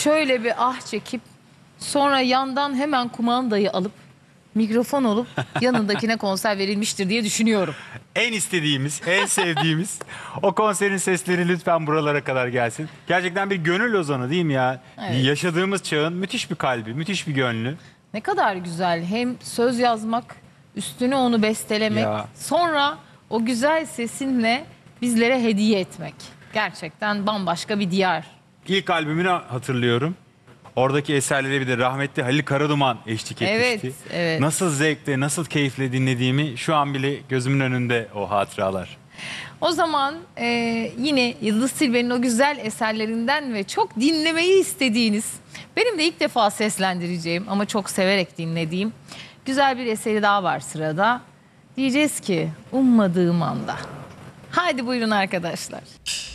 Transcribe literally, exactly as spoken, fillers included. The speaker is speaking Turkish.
şöyle bir ah çekip sonra yandan hemen kumandayı alıp mikrofon olup yanındakine konser verilmiştir diye düşünüyorum. En istediğimiz, en sevdiğimiz o konserin sesleri lütfen buralara kadar gelsin. Gerçekten bir gönül ozanı değil mi ya? Evet. Yaşadığımız çağın müthiş bir kalbi, müthiş bir gönlü. Ne kadar güzel. Hem söz yazmak, üstüne onu bestelemek, Ya. sonra o güzel sesinle bizlere hediye etmek. Gerçekten bambaşka bir diyar. İlk albümünü hatırlıyorum. Oradaki eserlere bir de rahmetli Halil Karaduman eşlik etmişti. Evet, evet. Nasıl zevkle, nasıl keyifle dinlediğimi şu an bile gözümün önünde o hatıralar. O zaman e, yine Yıldız Tilbe'nin o güzel eserlerinden ve çok dinlemeyi istediğiniz, benim de ilk defa seslendireceğim ama çok severek dinlediğim güzel bir eseri daha var sırada. Diyeceğiz ki ummadığım anda. Haydi buyurun arkadaşlar.